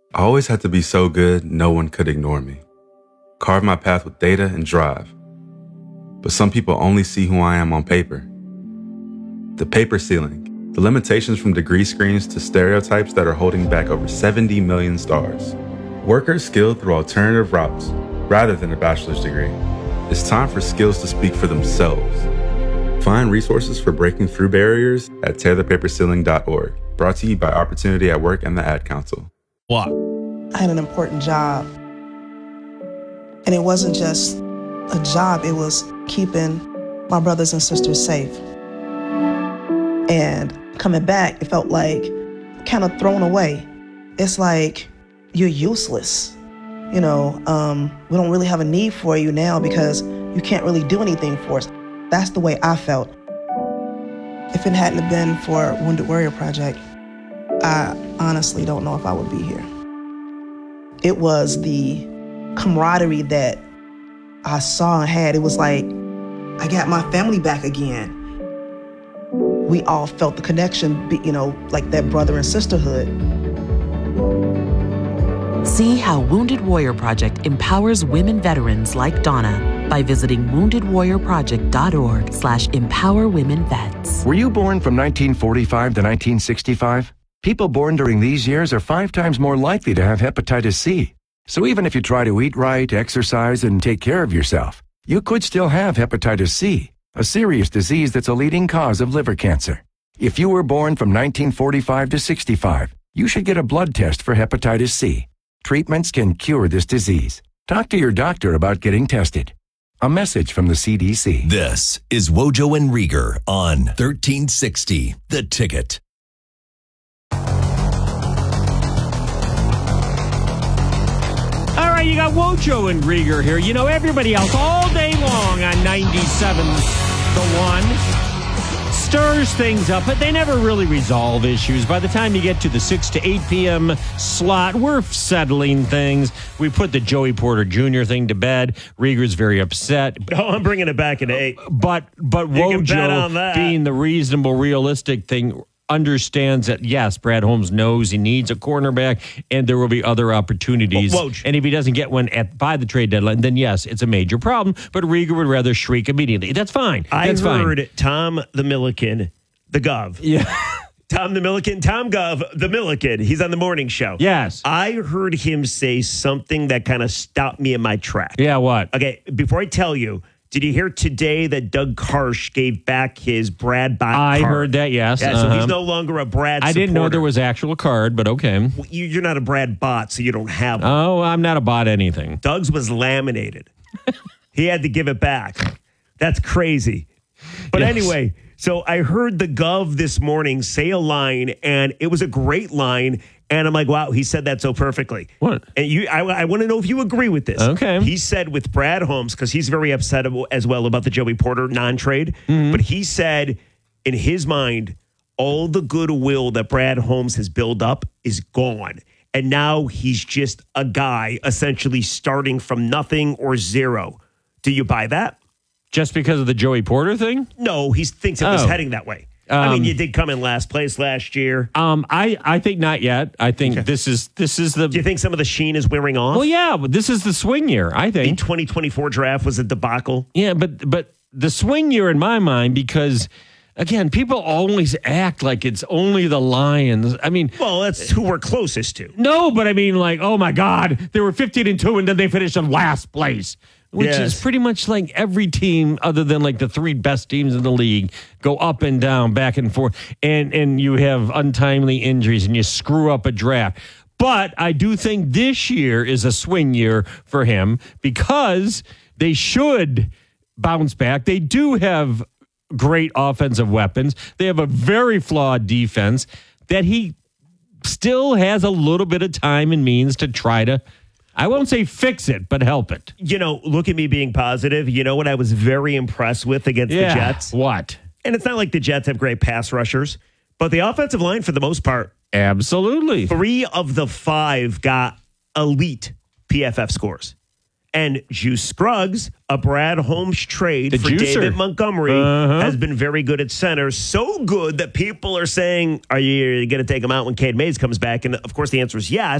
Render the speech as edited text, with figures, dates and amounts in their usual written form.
I always had to be so good, no one could ignore me. Carve my path with data and drive. But some people only see who I am on paper. The paper ceiling, the limitations from degree screens to stereotypes that are holding back over 70 million stars. Workers skilled through alternative routes, rather than a bachelor's degree. It's time for skills to speak for themselves. Find resources for breaking through barriers at tearthepaperceiling.org. Brought to you by Opportunity at Work and the Ad Council. What? I had an important job. And it wasn't just a job, it was keeping my brothers and sisters safe. And coming back, it felt like kind of thrown away. It's like, you're useless. We don't really have a need for you now because you can't really do anything for us. That's the way I felt. If it hadn't been for Wounded Warrior Project, I honestly don't know if I would be here. It was the camaraderie that I saw and had. It was like, I got my family back again. We all felt the connection, like that brother and sisterhood. See how Wounded Warrior Project empowers women veterans like Donna by visiting woundedwarriorproject.org/empowerwomenvets. Were you born from 1945 to 1965? People born during these years are 5 times more likely to have hepatitis C. So even if you try to eat right, exercise, and take care of yourself, you could still have hepatitis C, a serious disease that's a leading cause of liver cancer. If you were born from 1945 to 65, you should get a blood test for hepatitis C. Treatments can cure this disease. Talk to your doctor about getting tested. A message from the CDC. This is Wojo and Rieger on 1360 The Ticket. All right, you got Wojo and Rieger here. Everybody else all day long on 97 The One stirs things up, but they never really resolve issues. By the time you get to the 6 to 8 p.m. slot, we're settling things. We put the Joey Porter Jr. thing to bed. Rieger's very upset. Oh, I'm bringing it back at 8. But Wojo, being the reasonable, realistic thing, understands that, yes, Brad Holmes knows he needs a cornerback, and there will be other opportunities. And if he doesn't get one by the trade deadline, then yes, it's a major problem. But Rieger would rather shriek immediately. That's fine. I heard Tom the Milliken, the Gov. Yeah. Tom Gov, the Milliken. He's on the morning show. Yes. I heard him say something that kind of stopped me in my track. Yeah, what? Okay, before I tell you, did you hear today that Doug Karsh gave back his Brad Bot I card? heard that, yes. Yeah, so he's no longer a Brad supporter. I didn't know there was actual card, but okay. Well, you're not a Brad bot, so you don't have one. Oh, I'm not a bot anything. Doug's was laminated. He had to give it back. That's crazy. But anyway, so I heard the Gov this morning say a line, and it was a great line. And I'm like, wow, he said that so perfectly. What? And I want to know if you agree with this. Okay. He said with Brad Holmes, because he's very upset as well about the Joey Porter non-trade. Mm-hmm. But he said, in his mind, all the goodwill that Brad Holmes has built up is gone. And now he's just a guy essentially starting from nothing or zero. Do you buy that? Just because of the Joey Porter thing? No, he thinks it was heading that way. You did come in last place last year. I think not yet. I think this is the. Do you think some of the sheen is wearing off? Well, yeah, but this is the swing year. I think the 2024 draft was a debacle. Yeah, but the swing year in my mind, because again, people always act like it's only the Lions. I mean, well, that's who we're closest to. No, but I mean, like, oh my God, they were 15-2, and then they finished in last place. Which is pretty much like every team other than like the 3 best teams in the league go up and down, back and forth, and you have untimely injuries and you screw up a draft. But I do think this year is a swing year for him because they should bounce back. They do have great offensive weapons. They have a very flawed defense that he still has a little bit of time and means to try to, I won't say fix it, but help it. Look at me being positive. You know what I was very impressed with against the Jets? What? And it's not like the Jets have great pass rushers, but the offensive line, for the most part. Absolutely. 3 of the 5 got elite PFF scores. And Juice Scruggs, a Brad Holmes trade for David Montgomery, has been very good at center. So good that people are saying, are you going to take him out when Cade Mays comes back? And, of course, the answer is yes.